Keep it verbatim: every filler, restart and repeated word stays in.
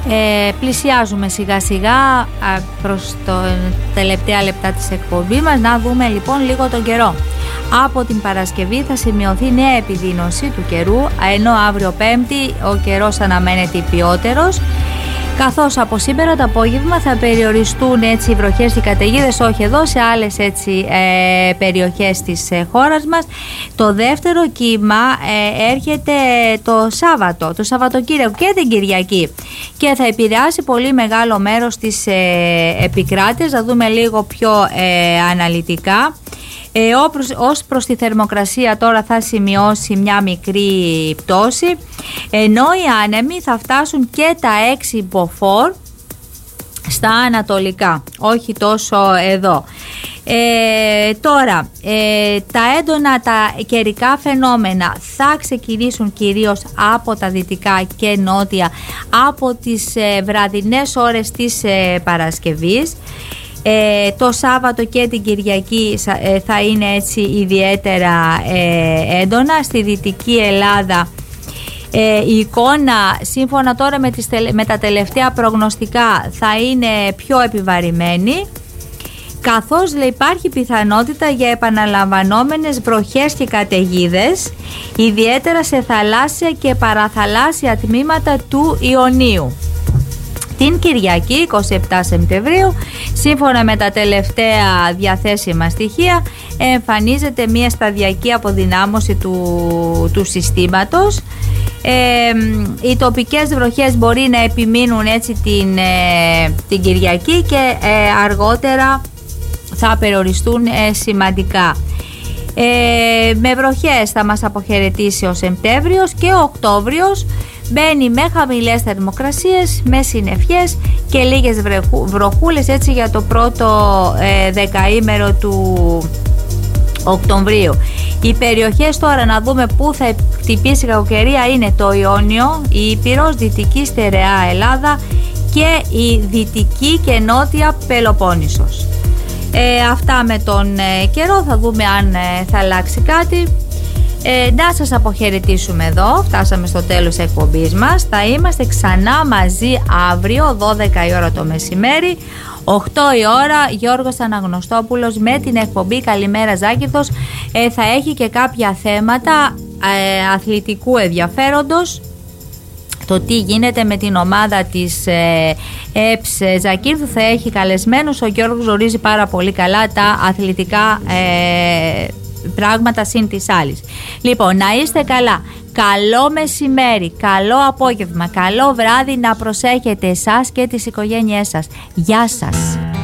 Ε, πλησιάζουμε σιγά σιγά προς τα τελευταία λεπτά της εκπομπής μας. Να δούμε λοιπόν λίγο τον καιρό. Από την Παρασκευή θα σημειωθεί νέα επιδείνωση του καιρού, ενώ αύριο Πέμπτη ο καιρός αναμένεται υπιότερος, καθώς από σήμερα το απόγευμα θα περιοριστούν έτσι οι βροχές και οι καταιγίδες, όχι εδώ, σε άλλες έτσι ε, περιοχές της ε, χώρας μας. Το δεύτερο κύμα ε, έρχεται το Σάββατο, το Σαββατοκύριακο και την Κυριακή και θα επηρεάσει πολύ μεγάλο μέρος της ε, επικράτειας. Θα δούμε λίγο πιο ε, αναλυτικά. Ε, ως προς τη θερμοκρασία τώρα θα σημειώσει μια μικρή πτώση, ενώ οι άνεμοι θα φτάσουν και τα έξι μποφόρ στα ανατολικά, όχι τόσο εδώ. Ε, τώρα ε, τα έντονα τα καιρικά φαινόμενα θα ξεκινήσουν κυρίως από τα δυτικά και νότια από τις ε, βραδινές ώρες της ε, Παρασκευής. Ε, το Σάββατο και την Κυριακή ε, θα είναι έτσι ιδιαίτερα ε, έντονα. Στη Δυτική Ελλάδα ε, η εικόνα σύμφωνα τώρα με, τις, με τα τελευταία προγνωστικά θα είναι πιο επιβαρημένη, καθώς λέει, υπάρχει πιθανότητα για επαναλαμβανόμενες βροχές και καταιγίδες, ιδιαίτερα σε θαλάσσια και παραθαλάσσια τμήματα του Ιωνίου. Την Κυριακή εικοστή εβδόμη Σεπτεμβρίου, σύμφωνα με τα τελευταία διαθέσιμα στοιχεία, εμφανίζεται μια σταδιακή αποδυνάμωση του, του συστήματος. Ε, οι τοπικές βροχές μπορεί να επιμείνουν έτσι την, ε, την Κυριακή και ε, αργότερα θα περιοριστούν ε, σημαντικά. Ε, με βροχές θα μας αποχαιρετήσει ο Σεπτέμβριος και ο Οκτώβριος μπαίνει με χαμηλές θερμοκρασίες, με συννεφιές και λίγες βρεχού, βροχούλες έτσι για το πρώτο ε, δεκαήμερο του Οκτωβρίου. Οι περιοχές τώρα να δούμε πού θα χτυπήσει η κακοκαιρία είναι το Ιόνιο, η Ήπειρος, Δυτική Στερεά Ελλάδα και η Δυτική και Νότια Πελοπόννησος. Ε, αυτά με τον ε, καιρό, θα δούμε αν ε, θα αλλάξει κάτι. Ε, να σας αποχαιρετήσουμε εδώ, φτάσαμε στο τέλος της εκπομπής μας. Θα είμαστε ξανά μαζί αύριο δώδεκα η ώρα το μεσημέρι, οκτώ η ώρα Γιώργος Αναγνωστόπουλος με την εκπομπή Καλημέρα Ζάκηθος. ε, θα έχει και κάποια θέματα ε, αθλητικού ενδιαφέροντος, το τι γίνεται με την ομάδα της ε, ΕΠΣ Ζακύρθου. Θα έχει καλεσμένους, ο Γιώργος γνωρίζει πάρα πολύ καλά τα αθλητικά ε, πράγματα συν της άλλης. Λοιπόν, να είστε καλά, καλό μεσημέρι, καλό απόγευμα, καλό βράδυ, να προσέχετε εσάς και τις οικογένειές σας. Γεια σας.